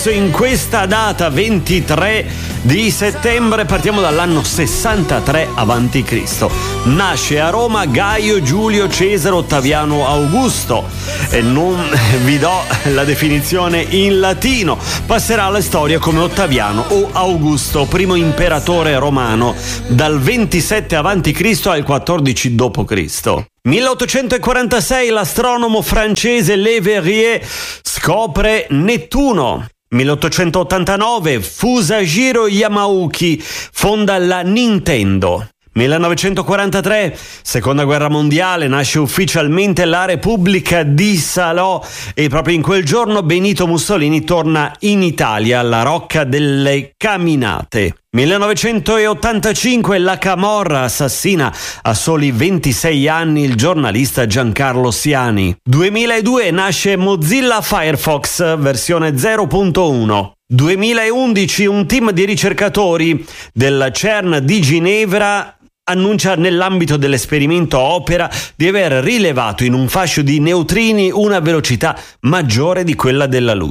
adesso in questa data 23 di settembre partiamo dall'anno 63 a.C. Nasce a Roma Gaio Giulio Cesare Ottaviano Augusto e non vi do la definizione in latino, passerà alla storia come Ottaviano o Augusto, primo imperatore romano dal 27 a.C. al 14 d.C. 1846 l'astronomo francese Le Verrier scopre Nettuno. 1889 Fusajiro Yamauchi fonda la Nintendo. 1943, seconda guerra mondiale, nasce ufficialmente la Repubblica di Salò e proprio in quel giorno Benito Mussolini torna in Italia alla Rocca delle Caminate. 1985 la Camorra assassina a soli 26 anni il giornalista Giancarlo Siani. 2002 nasce Mozilla Firefox versione 0.1. 2011 un team di ricercatori del CERN di Ginevra annuncia nell'ambito dell'esperimento Opera di aver rilevato in un fascio di neutrini una velocità maggiore di quella della luce.